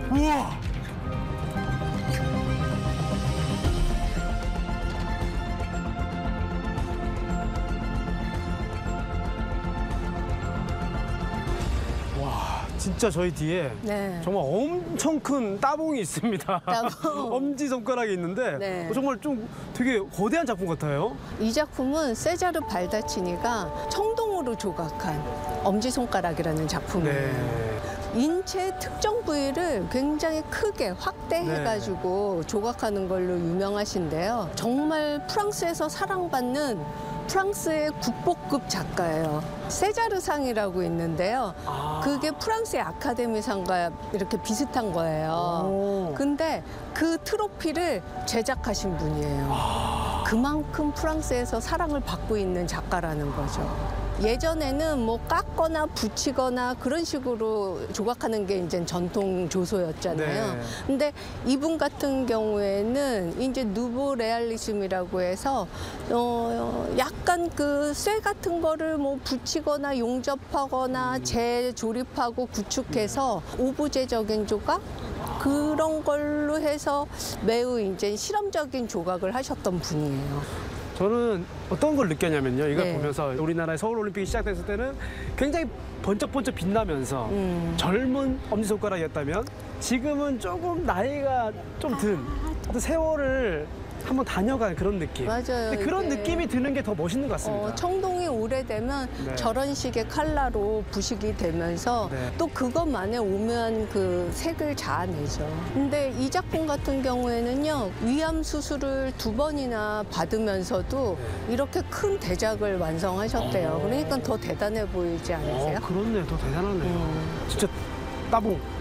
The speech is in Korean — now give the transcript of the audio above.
우와. 진짜 저희 뒤에 네. 정말 엄청 큰 따봉이 있습니다. 따봉. 엄지손가락이 있는데 네. 정말 좀 되게 거대한 작품 같아요. 이 작품은 세자르 발다치니가 청동으로 조각한 엄지손가락이라는 작품이에요. 네. 인체 특정 부위를 굉장히 크게 확대해가지고 조각하는 걸로 유명하신데요. 정말 프랑스에서 사랑받는 프랑스의 국보급 작가예요. 세자르상이라고 있는데요. 그게 프랑스의 아카데미상과 이렇게 비슷한 거예요. 근데 그 트로피를 제작하신 분이에요. 그만큼 프랑스에서 사랑을 받고 있는 작가라는 거죠. 예전에는 뭐 깎거나 붙이거나 그런 식으로 조각하는 게 이제 전통 조소였잖아요. 네. 근데 이분 같은 경우에는 이제 누보 레알리즘이라고 해서 약간 그 쇠 같은 거를 뭐 붙이거나 용접하거나 재조립하고 구축해서 오브제적인 조각 그런 걸로 해서 매우 이제 실험적인 조각을 하셨던 분이에요. 저는 어떤 걸 느꼈냐면요. 이걸 네. 보면서 우리나라의 서울올림픽이 시작됐을 때는 굉장히 번쩍번쩍 빛나면서 젊은 엄지손가락이었다면 지금은 조금 나이가 좀 든 어떤 세월을 한번 다녀간 그런 느낌. 맞아요. 근데 그런 이게 느낌이 드는 게 더 멋있는 것 같습니다. 청동이 오래되면 네. 저런 식의 컬러로 부식이 되면서 네. 또 그것만의 오묘한 그 색을 자아내죠. 근데 이 작품 같은 경우에는요, 위암 수술을 2번이나 받으면서도 이렇게 큰 대작을 완성하셨대요. 그러니까 더 대단해 보이지 않으세요? 그렇네. 더 대단하네요. 진짜 따봉.